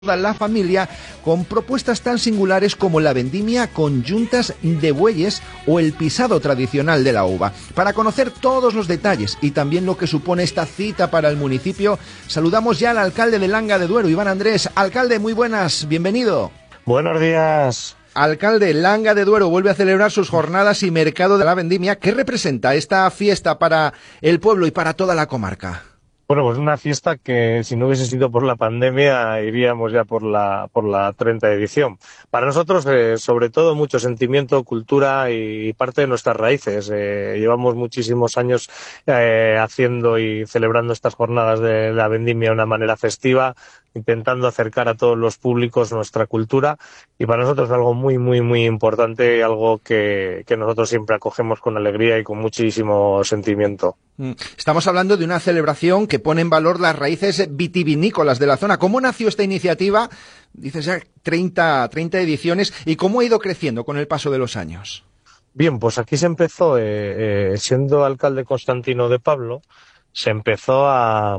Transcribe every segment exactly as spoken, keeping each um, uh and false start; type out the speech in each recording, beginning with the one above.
toda la familia con propuestas tan singulares como la vendimia con yuntas de bueyes o el pisado tradicional de la uva. Para conocer todos los detalles y también lo que supone esta cita para el municipio, saludamos ya al alcalde de Langa de Duero, Iván Andrés. Alcalde, muy buenas, bienvenido. Buenos días. Alcalde, Langa de Duero vuelve a celebrar sus jornadas y mercado de la vendimia. ¿Qué representa esta fiesta para el pueblo y para toda la comarca? Bueno, pues una fiesta que si no hubiese sido por la pandemia iríamos ya por la por la treinta edición. Para nosotros, eh, sobre todo, mucho sentimiento, cultura y parte de nuestras raíces. Eh, llevamos muchísimos años eh, haciendo y celebrando estas jornadas de la vendimia de una manera festiva, intentando acercar a todos los públicos nuestra cultura, y para nosotros es algo muy, muy, muy importante y algo que, que nosotros siempre acogemos con alegría y con muchísimo sentimiento. Estamos hablando de una celebración que pone en valor las raíces vitivinícolas de la zona. ¿Cómo nació esta iniciativa? Dices ya treinta, treinta ediciones, ¿y cómo ha ido creciendo con el paso de los años? Bien, pues aquí se empezó, eh, eh, siendo alcalde Constantino de Pablo, se empezó a...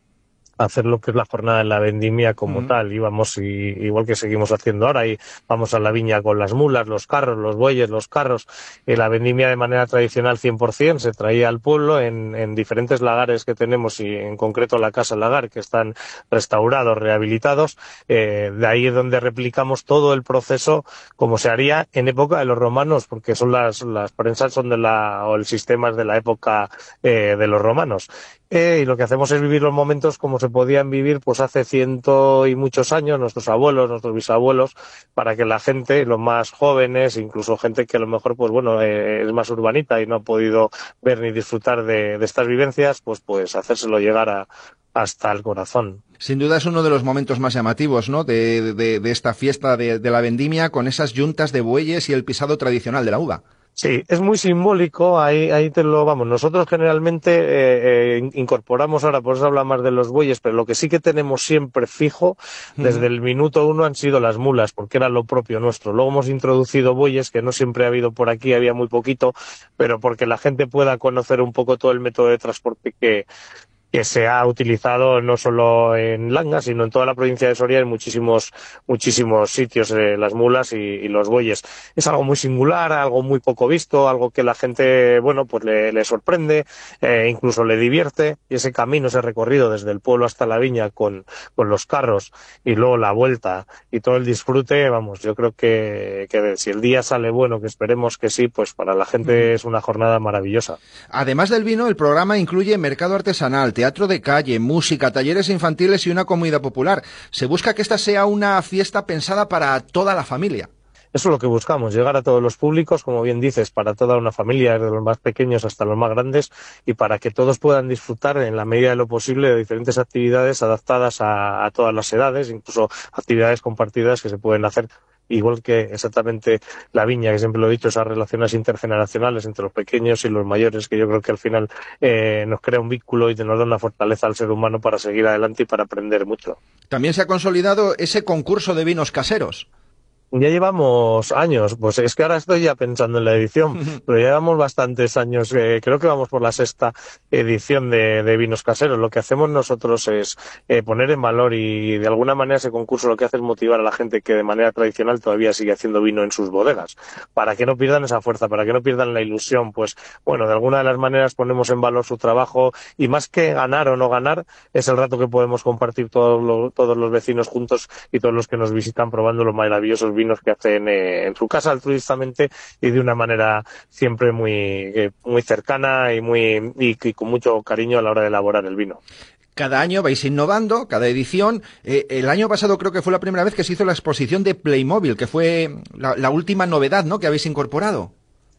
hacer lo que es la jornada de la vendimia como uh-huh. tal. Íbamos, y, igual que seguimos haciendo ahora, y vamos a la viña con las mulas, los carros, los bueyes, los carros. Y la vendimia de manera tradicional cien por cien se traía al pueblo en, en diferentes lagares que tenemos, y en concreto la Casa Lagar, que están restaurados, rehabilitados. Eh, de ahí es donde replicamos todo el proceso como se haría en época de los romanos, porque son las, las prensas son de la, o el sistema es de la época eh, de los romanos. Eh, y lo que hacemos es vivir los momentos como se podían vivir pues hace ciento y muchos años, nuestros abuelos, nuestros bisabuelos, para que la gente, los más jóvenes, incluso gente que a lo mejor pues bueno eh, es más urbanita y no ha podido ver ni disfrutar de, de estas vivencias, pues pues hacérselo llegar a, hasta el corazón. Sin duda es uno de los momentos más llamativos, ¿no?, de, de, de esta fiesta de, de la vendimia, con esas yuntas de bueyes y el pisado tradicional de la uva. Sí, es muy simbólico, ahí, ahí te lo vamos. Nosotros generalmente eh, eh, incorporamos ahora, por eso habla más de los bueyes, pero lo que sí que tenemos siempre fijo, desde el minuto uno, han sido las mulas, porque era lo propio nuestro. Luego hemos introducido bueyes, que no siempre ha habido por aquí, había muy poquito, pero porque la gente pueda conocer un poco todo el método de transporte que que se ha utilizado no solo en Langa, sino en toda la provincia de Soria, en muchísimos muchísimos sitios, eh, las mulas y, y los bueyes. Es algo muy singular, algo muy poco visto, algo que la gente, bueno, pues le, le sorprende, eh, incluso le divierte, y ese camino, ese recorrido desde el pueblo hasta la viña con, con los carros, y luego la vuelta y todo el disfrute, vamos, yo creo que, que si el día sale bueno, que esperemos que sí, pues para la gente es una jornada maravillosa. Además del vino, el programa incluye mercado artesanal, teatro de calle, música, talleres infantiles y una comida popular. Se busca que esta sea una fiesta pensada para toda la familia. Eso es lo que buscamos, llegar a todos los públicos, como bien dices, para toda una familia, desde los más pequeños hasta los más grandes, y para que todos puedan disfrutar en la medida de lo posible de diferentes actividades adaptadas a, a todas las edades, incluso actividades compartidas que se pueden hacer. Igual que exactamente la viña, que siempre lo he dicho, esas relaciones intergeneracionales entre los pequeños y los mayores, que yo creo que al final eh, nos crea un vínculo y nos da una fortaleza al ser humano para seguir adelante y para aprender mucho. También se ha consolidado ese concurso de vinos caseros. Ya llevamos años, pues es que ahora estoy ya pensando en la edición, pero ya llevamos bastantes años, eh, creo que vamos por la sexta edición de, de vinos caseros. Lo que hacemos nosotros es eh, poner en valor, y de alguna manera ese concurso lo que hace es motivar a la gente que de manera tradicional todavía sigue haciendo vino en sus bodegas, para que no pierdan esa fuerza, para que no pierdan la ilusión. Pues bueno, de alguna de las maneras ponemos en valor su trabajo, y más que ganar o no ganar, es el rato que podemos compartir todos los, todos los vecinos juntos y todos los que nos visitan probando los maravillosos vinos que hacen eh, en su casa altruistamente y de una manera siempre muy eh, muy cercana y muy y, y con mucho cariño a la hora de elaborar el vino. Cada año vais innovando, cada edición. Eh, el año pasado creo que fue la primera vez que se hizo la exposición de Playmobil, que fue la, la última novedad, ¿no?, que habéis incorporado.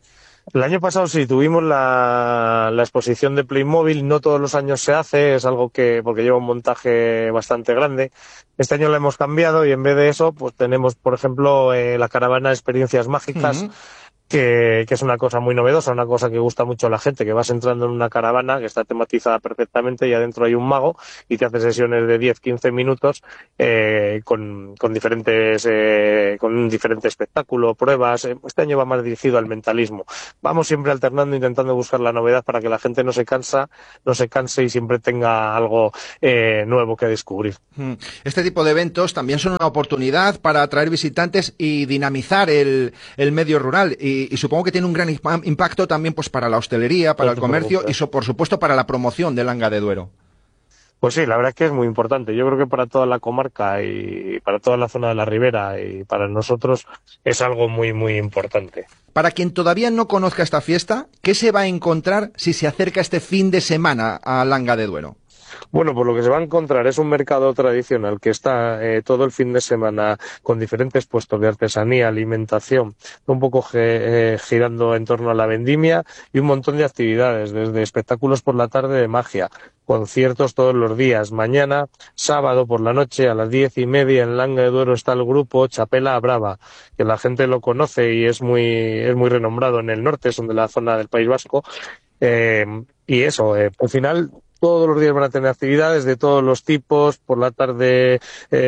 El año pasado sí tuvimos la, la exposición de Playmobil. No todos los años se hace, es algo que, porque lleva un montaje bastante grande. Este año la hemos cambiado, y en vez de eso, pues tenemos, por ejemplo, eh, la caravana de experiencias mágicas, uh-huh. Que, que es una cosa muy novedosa, una cosa que gusta mucho a la gente, que vas entrando en una caravana que está tematizada perfectamente y adentro hay un mago y te hace sesiones de diez quince minutos eh, con, con diferentes eh, con un diferente espectáculo, pruebas. Este año va más dirigido al mentalismo. Vamos siempre alternando, intentando buscar la novedad para que la gente no se cansa, no se canse y siempre tenga algo eh, nuevo que descubrir. Este tipo de eventos también son una oportunidad para atraer visitantes y dinamizar el, el medio rural. Y Y, y supongo que tiene un gran impacto también pues para la hostelería, para el comercio y, so, por supuesto, para la promoción de Langa de Duero. Pues sí, la verdad es que es muy importante. Yo creo que para toda la comarca y para toda la zona de la Ribera y para nosotros es algo muy, muy importante. Para quien todavía no conozca esta fiesta, ¿qué se va a encontrar si se acerca este fin de semana a Langa de Duero? Bueno, pues lo que se va a encontrar es un mercado tradicional que está eh, todo el fin de semana con diferentes puestos de artesanía, alimentación, un poco ge, eh, girando en torno a la vendimia y un montón de actividades, desde espectáculos por la tarde de magia, conciertos todos los días. Mañana, sábado por la noche, a las diez y media en Langa de Duero está el grupo Chapela Brava, que la gente lo conoce y es muy, es muy renombrado en el norte, son de la zona del País Vasco. Eh, y eso, eh, al final... Todos los días van a tener actividades de todos los tipos, por la tarde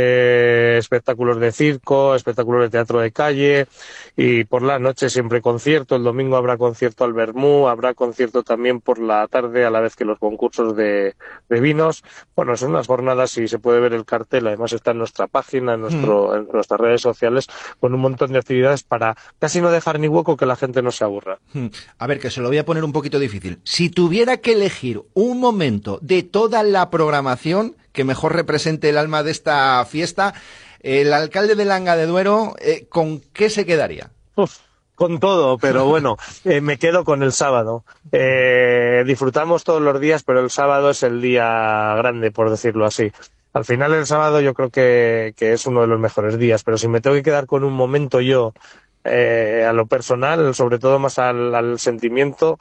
eh, espectáculos de circo, espectáculos de teatro de calle y por la noche siempre concierto. El domingo habrá concierto al vermú, habrá concierto también por la tarde a la vez que los concursos de, de vinos. Bueno, son unas jornadas y se puede ver el cartel, además está en nuestra página, en, nuestro, mm. en nuestras redes sociales, con un montón de actividades para casi no dejar ni hueco que la gente no se aburra. A ver, que se lo voy a poner un poquito difícil. Si tuviera que elegir un momento de toda la programación que mejor represente el alma de esta fiesta, el alcalde de Langa de Duero, eh, ¿con qué se quedaría? Uf, con todo, pero bueno, eh, me quedo con el sábado. Eh, disfrutamos todos los días, pero el sábado es el día grande, por decirlo así. Al final el sábado yo creo que, que es uno de los mejores días, pero si me tengo que quedar con un momento yo, Eh, a lo personal, sobre todo más al, al sentimiento,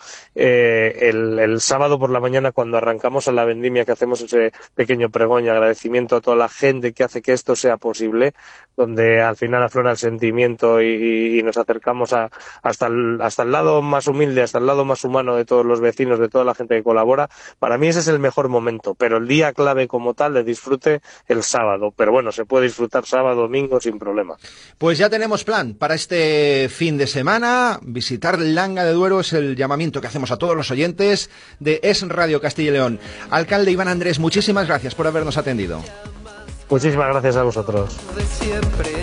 eh, el, el sábado por la mañana cuando arrancamos a la vendimia, que hacemos ese pequeño pregón y agradecimiento a toda la gente que hace que esto sea posible, donde al final aflora el sentimiento y, y nos acercamos a, hasta, el, hasta el lado más humilde, hasta el lado más humano de todos los vecinos, de toda la gente que colabora. Para mí ese es el mejor momento, pero el día clave como tal de disfrute el sábado, pero bueno, se puede disfrutar sábado, domingo sin problema. Pues ya tenemos plan para este fin de semana. Visitar Langa de Duero es el llamamiento que hacemos a todos los oyentes de Es Radio Castilla y León. Alcalde Iván Andrés, muchísimas gracias por habernos atendido. Muchísimas gracias a vosotros.